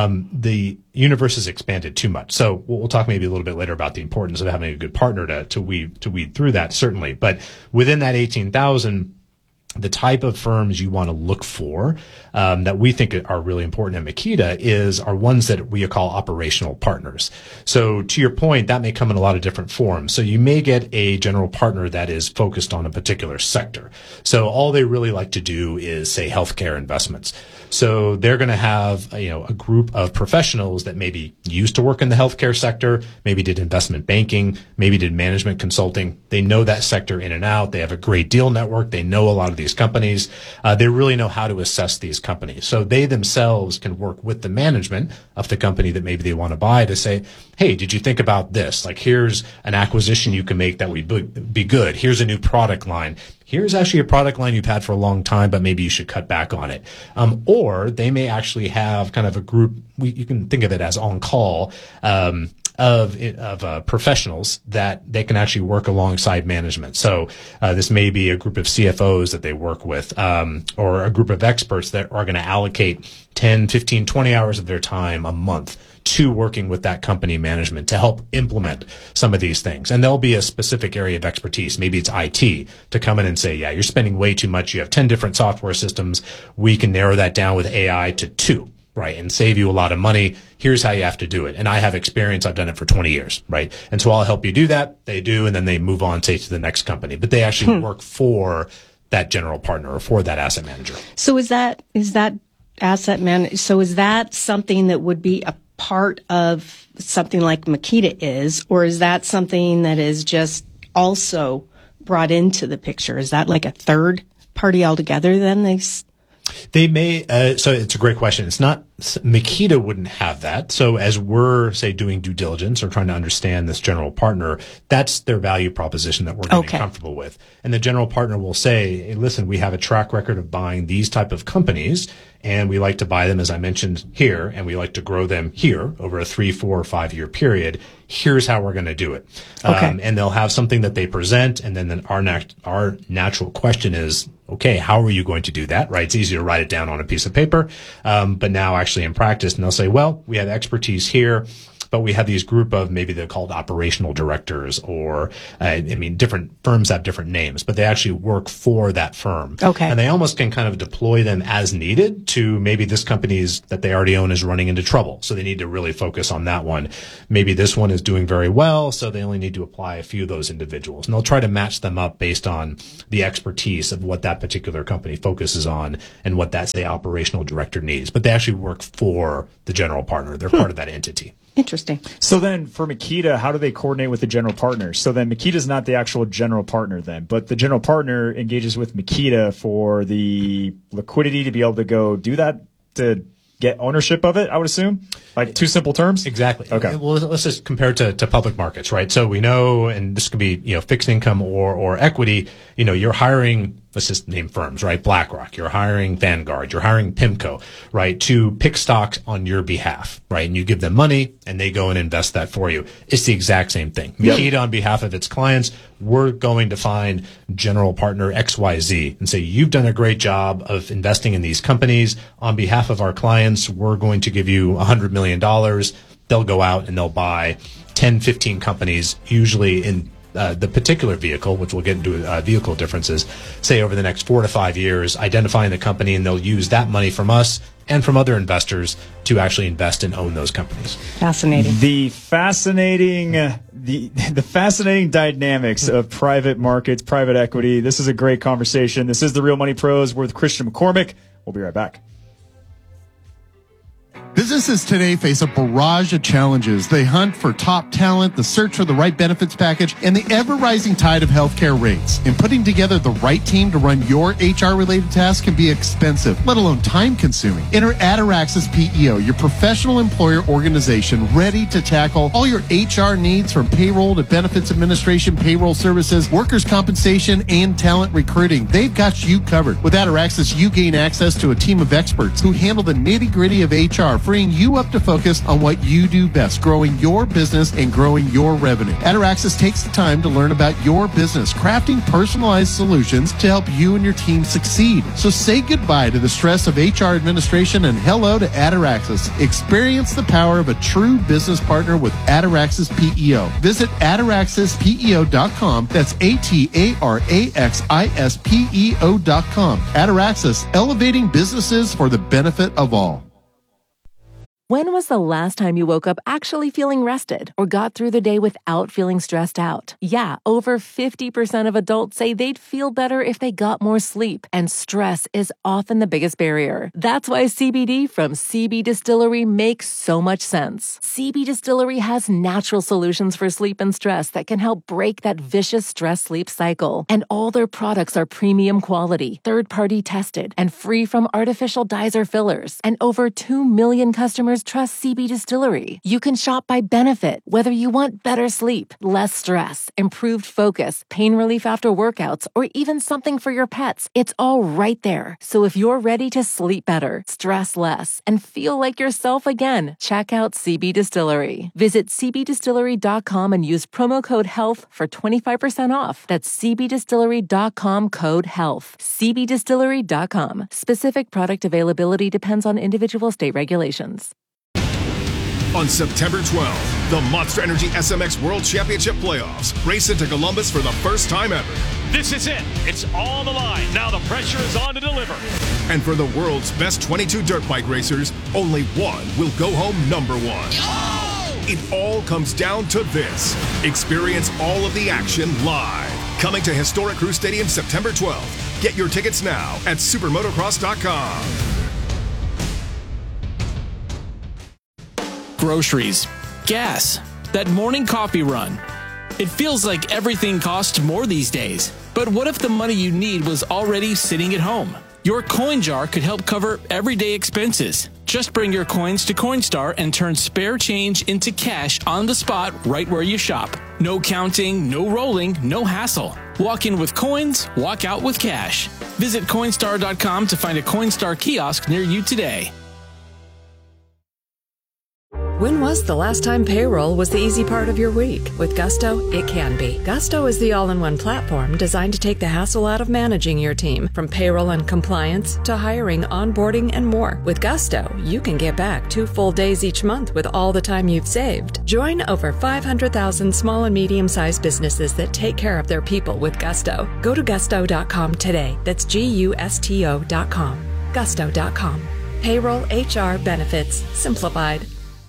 the universe has expanded too much. So we'll talk maybe a little bit later about the importance of having a good partner to weed through that, certainly. But within that 18,000, the type of firms you want to look for that we think are really important at Makita are ones that we call operational partners. So to your point, that may come in a lot of different forms. So you may get a general partner that is focused on a particular sector. So all they really like to do is, say, healthcare investments. So they're going to have a group of professionals that maybe used to work in the healthcare sector, maybe did investment banking, maybe did management consulting. They know that sector in and out. They have a great deal network. They know a lot of these companies. They really know how to assess these companies. So they themselves can work with the management of the company that maybe they want to buy to say, hey, did you think about this? Like, here's an acquisition you can make that would be good. Here's a new product line. Here's actually a product line you've had for a long time, but maybe you should cut back on it. Or they may actually have kind of a group, you can think of it as on call, of professionals that they can actually work alongside management. So this may be a group of CFOs that they work with, or a group of experts that are going to allocate 10, 15, 20 hours of their time a month to working with that company management to help implement some of these things. And there'll be a specific area of expertise. Maybe it's IT to come in and say, yeah, you're spending way too much. You have 10 different software systems. We can narrow that down with AI to 2. Right, and save you a lot of money. Here's how you have to do it. And I have experience. I've done it for 20 years, right? And so I'll help you do that. They do, and then they move on, say, to the next company. But they actually work for that general partner or for that asset manager. So is that asset manager? So is that something that would be a part of something like Makita is, or is that something that is just also brought into the picture? Is that like a third party altogether then? They may, so it's a great question. It's not, Makita wouldn't have that. So as we're, say, doing due diligence or trying to understand this general partner, that's their value proposition that we're getting comfortable with. And the general partner will say, hey, listen, we have a track record of buying these type of companies, and we like to buy them, as I mentioned here, and we like to grow them here over a 3, 4, or 5 year period. Here's how we're going to do it. And they'll have something that they present, and then our natural question is, okay, how are you going to do that, right? It's easy to write it down on a piece of paper, but now actually in practice, and they'll say, well, we have expertise here, but we have these group of, maybe they're called operational directors, or, different firms have different names, but they actually work for that firm. Okay. And they almost can kind of deploy them as needed to maybe this company's that they already own is running into trouble. So they need to really focus on that one. Maybe this one is doing very well, so they only need to apply a few of those individuals. And they'll try to match them up based on the expertise of what that particular company focuses on and what that, say, operational director needs. But they actually work for the general partner. They're part of that entity. Interesting. So then for Makita, how do they coordinate with the general partner? So then Makita's not the actual general partner then, but the general partner engages with Makita for the liquidity to be able to go do that, to get ownership of it, I would assume? Like two simple terms? Exactly. Okay. Well, let's just compare it to public markets, right? So we know, and this could be, fixed income or equity, you're hiring, let's just name firms, right? BlackRock, you're hiring Vanguard, you're hiring PIMCO, right? To pick stocks on your behalf, right? And you give them money and they go and invest that for you. It's the exact same thing. Makita, on behalf of its clients, we're going to find general partner XYZ and say, you've done a great job of investing in these companies. On behalf of our clients, we're going to give you $100 million. They'll go out and they'll buy 10, 15 companies, usually in the particular vehicle, which we'll get into vehicle differences, say over the next 4 to 5 years, identifying the company, and they'll use that money from us and from other investors to actually invest and own those companies. Fascinating. The fascinating dynamics of private markets, private equity. This is a great conversation. This is The Real Money Pros with Christian McCormick. We'll be right back. Businesses today face a barrage of challenges. They hunt for top talent, the search for the right benefits package, and the ever-rising tide of healthcare rates. And putting together the right team to run your HR-related tasks can be expensive, let alone time-consuming. Enter Ataraxis PEO, your professional employer organization ready to tackle all your HR needs, from payroll to benefits administration, payroll services, workers' compensation, and talent recruiting. They've got you covered. With Ataraxis, you gain access to a team of experts who handle the nitty-gritty of HR, freeing you up to focus on what you do best, growing your business and growing your revenue. Ataraxis takes the time to learn about your business, crafting personalized solutions to help you and your team succeed. So say goodbye to the stress of HR administration and hello to Ataraxis. Experience the power of a true business partner with Ataraxis PEO. Visit ataraxispeo.com. That's ATARAXISPEO.com. Ataraxis, elevating businesses for the benefit of all. When was the last time you woke up actually feeling rested or got through the day without feeling stressed out? Yeah, over 50% of adults say they'd feel better if they got more sleep, and stress is often the biggest barrier. That's why CBD from CB Distillery makes so much sense. CB Distillery has natural solutions for sleep and stress that can help break that vicious stress-sleep cycle. And all their products are premium quality, third-party tested, and free from artificial dyes or fillers. And over 2 million customers trust CB Distillery. You can shop by benefit, whether you want better sleep, less stress, improved focus, pain relief after workouts, or even something for your pets. It's all right there. So if you're ready to sleep better, stress less, and feel like yourself again, check out CB Distillery. Visit cbdistillery.com and use promo code HEALTH for 25% off. That's cbdistillery.com, code HEALTH. cbdistillery.com. Specific product availability depends on individual state regulations. On September 12th, the Monster Energy SMX World Championship Playoffs race into Columbus for the first time ever. This is it. It's all on the line. Now the pressure is on to deliver. And for the world's best 22 dirt bike racers, only one will go home number one. Oh! It all comes down to this. Experience all of the action live. Coming to Historic Crew Stadium September 12th. Get your tickets now at supermotocross.com. Groceries, gas, that morning coffee run. It feels like everything costs more these days. But what if the money you need was already sitting at home? Your coin jar could help cover everyday expenses. Just bring your coins to Coinstar and turn spare change into cash on the spot right where you shop. No counting, no rolling, no hassle. Walk in with coins, walk out with cash. Visit Coinstar.com to find a Coinstar kiosk near you today. When was the last time payroll was the easy part of your week? With Gusto, it can be. Gusto is the all-in-one platform designed to take the hassle out of managing your team, from payroll and compliance to hiring, onboarding, and more. With Gusto, you can get back 2 full days each month with all the time you've saved. Join over 500,000 small and medium-sized businesses that take care of their people with Gusto. Go to gusto.com today. That's Gusto.com. Gusto.com. Payroll, HR, benefits, simplified.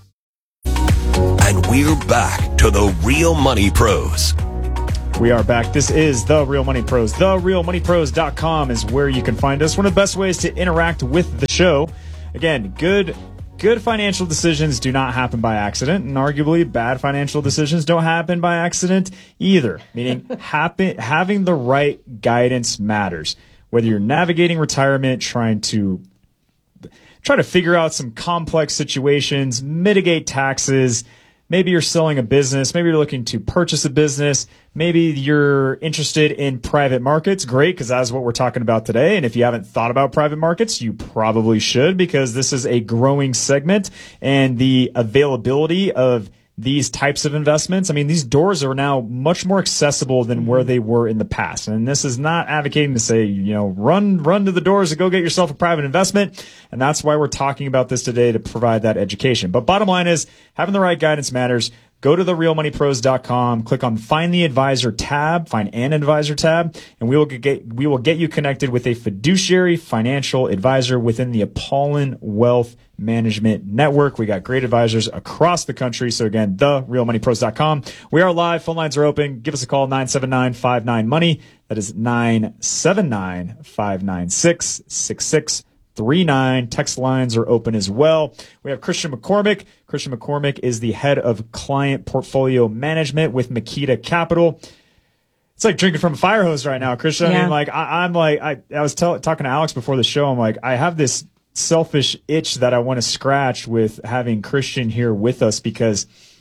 And we're back to the Real Money Pros. We are back. This is The Real Money Pros. TheRealMoneyPros.com is where you can find us. One of the best ways to interact with the show. Again, good financial decisions do not happen by accident, and arguably bad financial decisions don't happen by accident either. Meaning having the right guidance matters. Whether you're navigating retirement, trying to figure out some complex situations, mitigate taxes. Maybe you're selling a business. Maybe you're looking to purchase a business. Maybe you're interested in private markets. Great, because that's what we're talking about today. And if you haven't thought about private markets, you probably should, because this is a growing segment, and the availability of these types of investments. I mean, these doors are now much more accessible than where they were in the past. And this is not advocating to say, run to the doors and go get yourself a private investment. And that's why we're talking about this today, to provide that education. But bottom line is, having the right guidance matters. Go to therealmoneypros.com, click on Find an Advisor tab, and we will get you connected with a fiduciary financial advisor within the Apollon Wealth Management Network. We got great advisors across the country. So again, therealmoneypros.com. We are live. Phone lines are open. Give us a call, 979-59-MONEY. That is 979-596-6639. Text lines are open as well. We have Christian McCormick. Christian McCormick is the head of client portfolio management with Makita Capital. It's like drinking from a fire hose right now, Christian. Yeah. I mean, I was talking to Alex before the show. I'm like, I have this selfish itch that I want to scratch with having Christian here with us, because,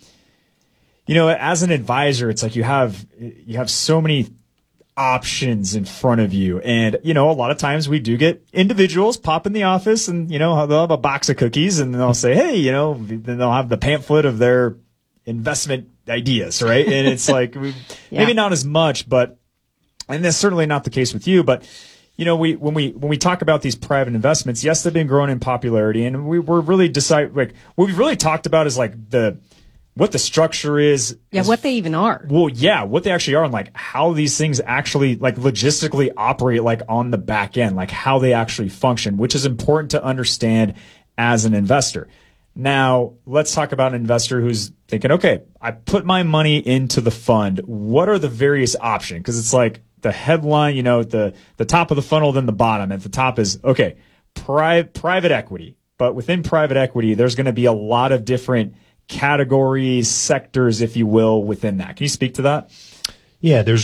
as an advisor, it's like you have so many options in front of you. And, a lot of times we do get individuals pop in the office and, they'll have a box of cookies and they'll say, hey, then they'll have the pamphlet of their investment ideas, right? And it's like, maybe not as much, and that's certainly not the case with you, but when we talk about these private investments, yes, they've been growing in popularity, and we're really what we've really talked about is what the structure is. Yeah, what they even are. Well, yeah, what they actually are, and how these things actually logistically operate on the back end, how they actually function, which is important to understand as an investor. Now, let's talk about an investor who's thinking, okay, I put my money into the fund. What are the various options? Because it's the headline, the top of the funnel, then the bottom. At the top is, okay, private equity. But within private equity, there's going to be a lot of different categories, sectors, if you will, within that. Can you speak to that? Yeah, there's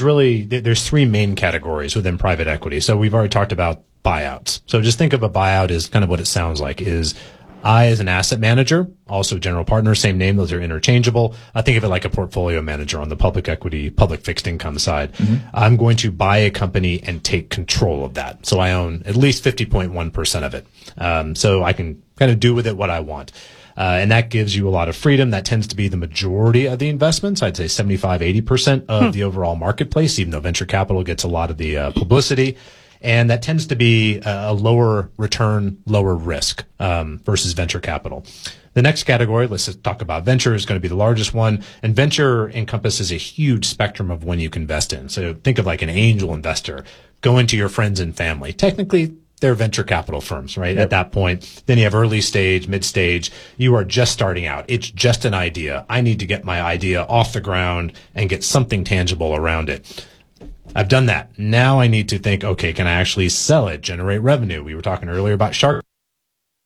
3 main categories within private equity. So we've already talked about buyouts. So just think of a buyout as kind of what it sounds like is, I, as an asset manager, also general partner, same name, those are interchangeable. I think of it like a portfolio manager on the public equity, public fixed income side. Mm-hmm. I'm going to buy a company and take control of that. So I own at least 50.1% of it. So I can kind of do with it what I want. And that gives you a lot of freedom. That tends to be the majority of the investments. I'd say 80% of the overall marketplace, even though venture capital gets a lot of the publicity. And that tends to be a lower return, lower risk versus venture capital. The next category, let's just talk about venture, is going to be the largest one. And venture encompasses a huge spectrum of when you can invest in. So think of an angel investor. Go into your friends and family. Technically, they're venture capital firms, right? Yep. At that point, then you have early stage, mid stage. You are just starting out. It's just an idea. I need to get my idea off the ground and get something tangible around it. I've done that. Now I need to think, okay, can I actually sell it, generate revenue? We were talking earlier about Shark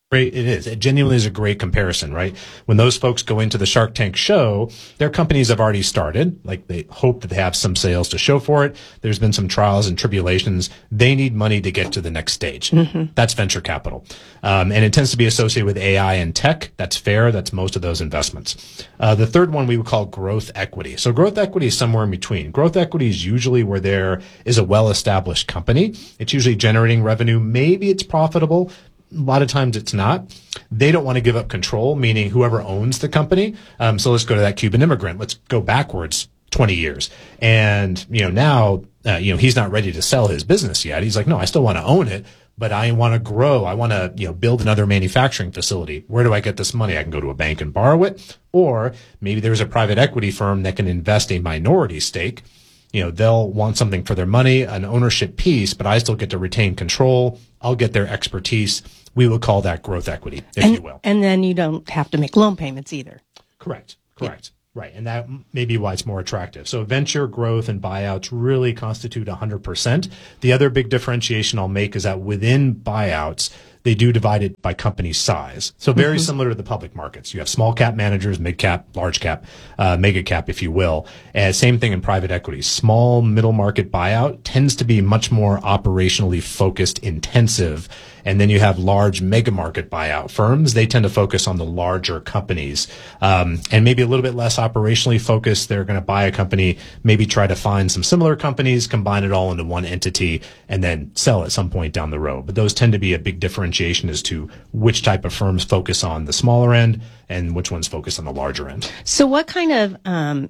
Great, it is. It genuinely is a great comparison, right? When those folks go into the Shark Tank show, their companies have already started. Like, they hope that they have some sales to show for it. There's been some trials and tribulations. They need money to get to the next stage. Mm-hmm. That's venture capital. And it tends to be associated with AI and tech. That's fair. That's most of those investments. The third one we would call growth equity. So growth equity is somewhere in between. Growth equity is usually where there is a well-established company. It's usually generating revenue. Maybe it's profitable. A lot of times it's not. They don't want to give up control, meaning whoever owns the company. So let's go to that Cuban immigrant. Let's go backwards 20 years. And, now, he's not ready to sell his business yet. He's like, no, I still want to own it, but I want to grow. I want to, build another manufacturing facility. Where do I get this money? I can go to a bank and borrow it. Or maybe there's a private equity firm that can invest a minority stake. They'll want something for their money, an ownership piece, but I still get to retain control. I'll get their expertise. We would call that growth equity, if you will. And then you don't have to make loan payments either. Correct. Yeah. Right. And that may be why it's more attractive. So venture, growth, and buyouts really constitute 100%. The other big differentiation I'll make is that within buyouts, they do divide it by company size. So very similar to the public markets. You have small cap managers, mid cap, large cap, mega cap, if you will. And same thing in private equity. Small middle market buyout tends to be much more operationally focused, intensive. And then you have large mega market buyout firms. They tend to focus on the larger companies, and maybe a little bit less operationally focused. They're going to buy a company, maybe try to find some similar companies, combine it all into one entity, and then sell at some point down the road. But those tend to be a big differentiation as to which type of firms focus on the smaller end and which ones focus on the larger end. So what kind of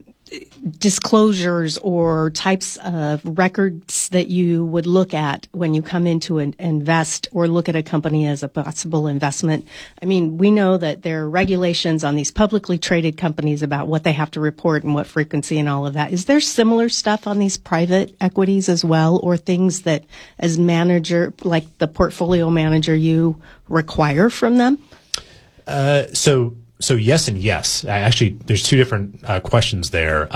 disclosures or types of records that you would look at when you come into an invest or look at a company as a possible investment? I mean, we know that there are regulations on these publicly traded companies about what they have to report and what frequency and all of that. Is there similar stuff on these private equities as well, or things that as manager, like the portfolio manager, you require from them? So yes and yes. Actually, there's two different questions there.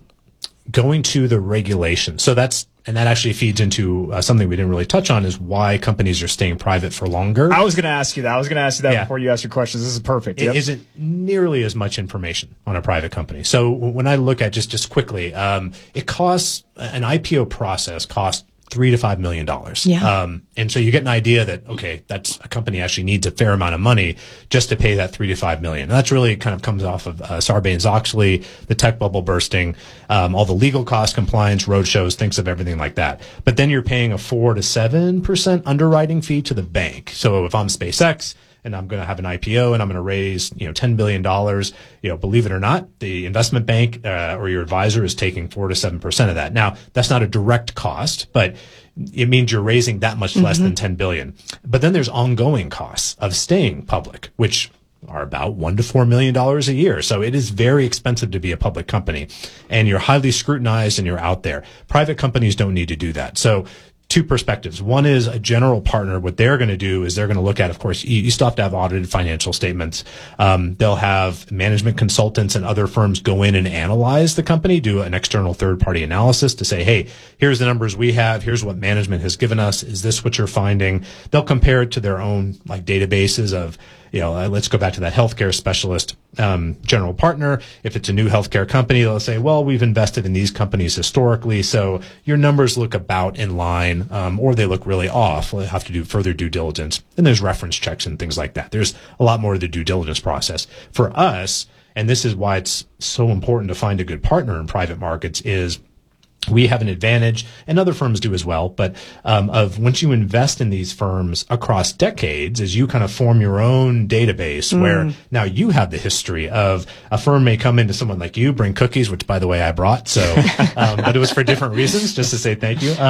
Going to the regulation. So that actually feeds into something we didn't really touch on, is why companies are staying private for longer. I was going to ask you that. Before you ask your questions. This is perfect. It isn't nearly as much information on a private company. So when I look at just quickly, it costs, an IPO process costs $3 to $5 million. Yeah. And so you get an idea that, okay, that's a company actually needs a fair amount of money just to pay that $3 to $5 million. And that's really kind of comes off of Sarbanes-Oxley, the tech bubble bursting, all the legal costs, compliance, roadshows, things of everything like that. But then you're paying a 4 to 7% underwriting fee to the bank. So if I'm SpaceX and I'm going to have an IPO and I'm going to raise, $10 billion, believe it or not, the investment bank or your advisor is taking 4 to 7% of that. Now, that's not a direct cost, but it means you're raising that much less than $10 billion. But then there's ongoing costs of staying public, which are about $1 to $4 million a year. So it is very expensive to be a public company, and you're highly scrutinized and you're out there. Private companies don't need to do that. So two perspectives. One is a general partner. What they're going to do is they're going to look at, of course, you still have to have audited financial statements. They'll have management consultants and other firms go in and analyze the company, do an external third-party analysis to say, hey, here's the numbers we have. Here's what management has given us. Is this what you're finding? They'll compare it to their own databases of, let's go back to that healthcare specialist general partner. If it's a new healthcare company, they'll say, well, we've invested in these companies historically, so your numbers look about in line, or they look really off. We'll have to do further due diligence. And there's reference checks and things like that. There's a lot more to the due diligence process. For us, and this is why it's so important to find a good partner in private markets, is we have an advantage, and other firms do as well, but of once you invest in these firms across decades, as you kind of form your own database where now you have the history of a firm may come into someone like you, bring cookies, which by the way I brought, so but it was for different reasons, just to say thank you.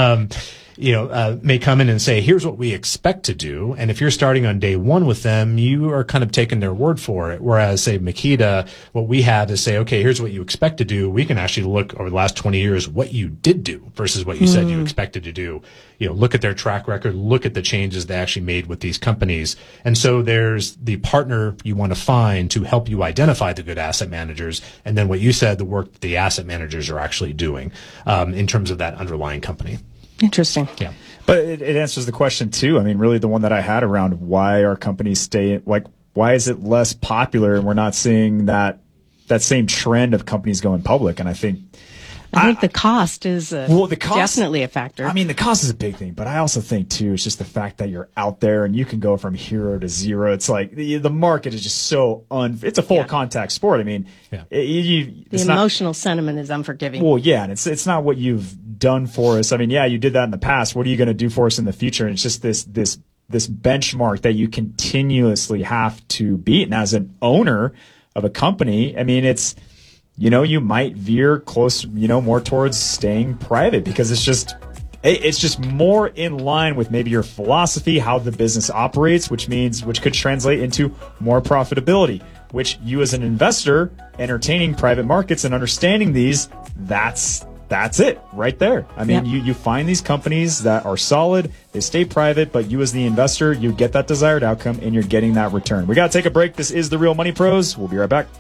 May come in and say, here's what we expect to do. And if you're starting on day one with them, you are kind of taking their word for it. Whereas, say, Makita, what we have is say, okay, here's what you expect to do. We can actually look over the last 20 years what you did do versus what you said you expected to do. Look at their track record, look at the changes they actually made with these companies. And so there's the partner you want to find to help you identify the good asset managers. And then what you said, the work the asset managers are actually doing in terms of that underlying company. Interesting. Yeah. But it answers the question too. I mean, really the one that I had around why are companies why is it less popular and we're not seeing that same trend of companies going public? And I think the cost is definitely a factor. I mean, the cost is a big thing, but I also think too, it's just the fact that you're out there and you can go from hero to zero. It's like the market is just so it's a full contact sport. I mean, the emotional sentiment is unforgiving. Well, yeah, and it's not what you've done for us. I mean, yeah, you did that in the past. What are you going to do for us in the future? And it's just this benchmark that you continuously have to beat. And as an owner of a company, I mean, it's, you might veer close, more towards staying private because it's just more in line with maybe your philosophy, how the business operates, which could translate into more profitability, which you as an investor entertaining private markets and understanding these, that's it right there. I mean, you find these companies that are solid, they stay private, but you as the investor, you get that desired outcome and you're getting that return. We got to take a break. This is The Real Money Pros. We'll be right back.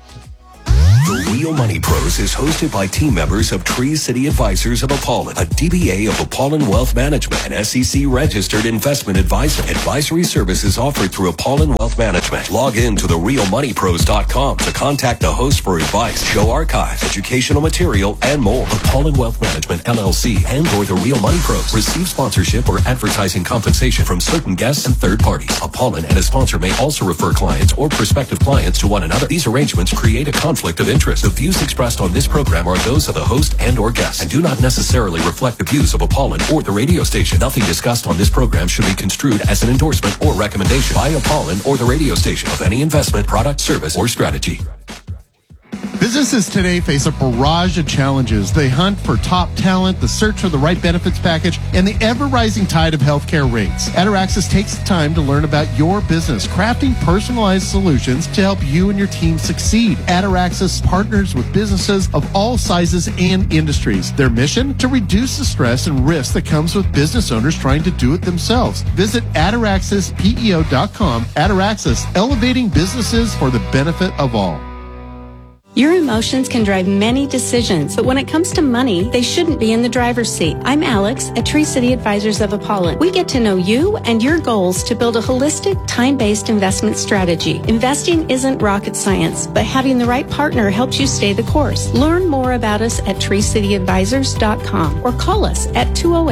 The Real Money Pros is hosted by team members of Tree City Advisors of Apollon, a DBA of Apollon Wealth Management, an SEC-registered investment advisor. Advisory services offered through Apollon Wealth Management. Log in to therealmoneypros.com to contact the host for advice, show archives, educational material, and more. Apollon Wealth Management, LLC, and or The Real Money Pros receive sponsorship or advertising compensation from certain guests and third parties. Apollon and a sponsor may also refer clients or prospective clients to one another. These arrangements create a conflict of interest. The views expressed on this program are those of the host and or guests and do not necessarily reflect the views of Apollon or the radio station. Nothing discussed on this program should be construed as an endorsement or recommendation by Apollon or the radio station of any investment, product, service, or strategy. Businesses today face a barrage of challenges. They hunt for top talent, the search for the right benefits package, and the ever-rising tide of healthcare rates. Ataraxis takes the time to learn about your business, crafting personalized solutions to help you and your team succeed. Ataraxis partners with businesses of all sizes and industries. Their mission? To reduce the stress and risk that comes with business owners trying to do it themselves. Visit ataraxispeo.com. Ataraxis, elevating businesses for the benefit of all. Your emotions can drive many decisions, but when it comes to money, they shouldn't be in the driver's seat. I'm Alex at Tree City Advisors of Apollon. We get to know you and your goals to build a holistic, time-based investment strategy. Investing isn't rocket science, but having the right partner helps you stay the course. Learn more about us at treecityadvisors.com or call us at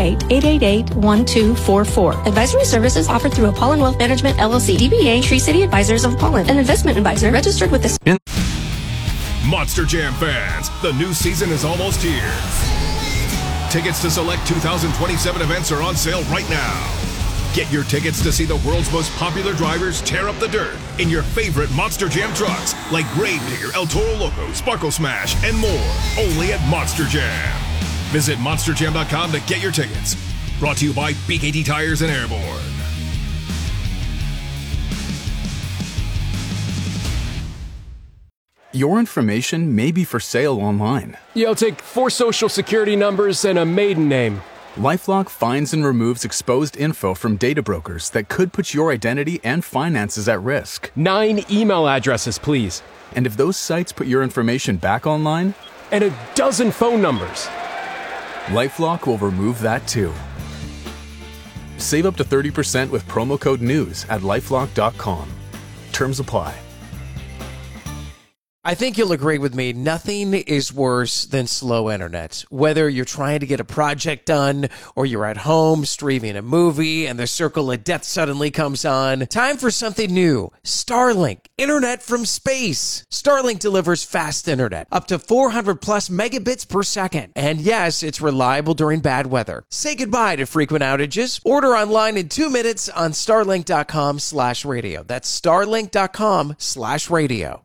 208-888-1244. Advisory services offered through Apollon Wealth Management, LLC, DBA Tree City Advisors of Apollon, an investment advisor registered with the Monster Jam fans, the new season is almost here. Tickets to select 2027 events are on sale right now. Get your tickets to see the world's most popular drivers tear up the dirt in your favorite Monster Jam trucks like Gravedigger, El Toro Loco, Sparkle Smash, and more. Only at Monster Jam. Visit monsterjam.com to get your tickets. Brought to you by BKT Tires and Airborne. Your information may be for sale online. I'll take 4 social security numbers and a maiden name. LifeLock finds and removes exposed info from data brokers that could put your identity and finances at risk. 9 email addresses, please. And if those sites put your information back online? And a dozen phone numbers. LifeLock will remove that too. Save up to 30% with promo code NEWS at LifeLock.com. Terms apply. I think you'll agree with me, nothing is worse than slow internet. Whether you're trying to get a project done or you're at home streaming a movie and the circle of death suddenly comes on, time for something new. Starlink, internet from space. Starlink delivers fast internet, up to 400 plus megabits per second. And yes, it's reliable during bad weather. Say goodbye to frequent outages. Order online in 2 minutes on starlink.com/radio. That's starlink.com/radio.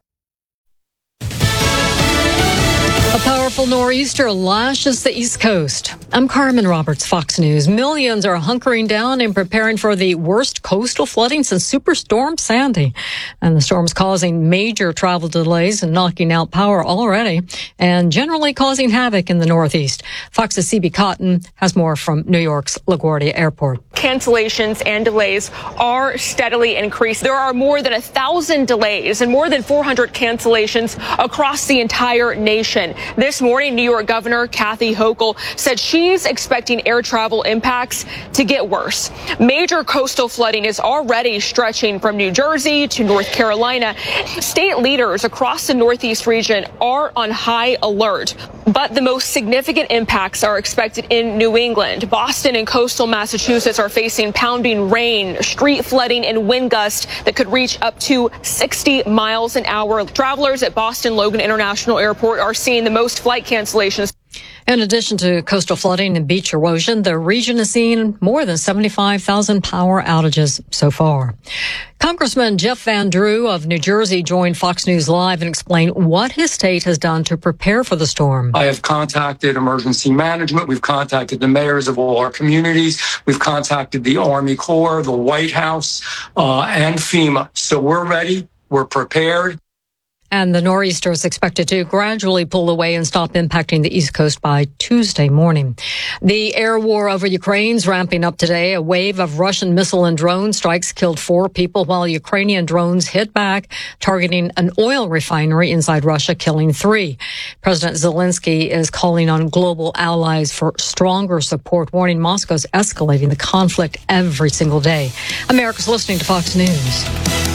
A powerful nor'easter lashes the East Coast. I'm Carmen Roberts, Fox News. Millions are hunkering down and preparing for the worst coastal flooding since Superstorm Sandy. And the storm's causing major travel delays and knocking out power already and generally causing havoc in the Northeast. Fox's CB Cotton has more from New York's LaGuardia Airport. Cancellations and delays are steadily increasing. There are more than 1,000 delays and more than 400 cancellations across the entire nation. This morning, New York Governor Kathy Hochul said she's expecting air travel impacts to get worse. Major coastal flooding is already stretching from New Jersey to North Carolina. State leaders across the Northeast region are on high alert, but the most significant impacts are expected in New England. Boston and coastal Massachusetts are facing pounding rain, street flooding, and wind gusts that could reach up to 60 miles an hour. Travelers at Boston Logan International Airport are seeing the most flight cancellations. In addition to coastal flooding and beach erosion, the region has seen more than 75,000 power outages so far. Congressman Jeff Van Drew of New Jersey joined Fox News Live and explained what his state has done to prepare for the storm. I have contacted emergency management. We've contacted the mayors of all our communities. We've contacted the Army Corps, the White House, and FEMA. So we're ready. We're prepared. And the nor'easter is expected to gradually pull away and stop impacting the East Coast by Tuesday morning. The air war over Ukraine's ramping up today. A wave of Russian missile and drone strikes killed 4 people while Ukrainian drones hit back, targeting an oil refinery inside Russia, killing 3. President Zelensky is calling on global allies for stronger support, warning Moscow's escalating the conflict every single day. America's listening to Fox News.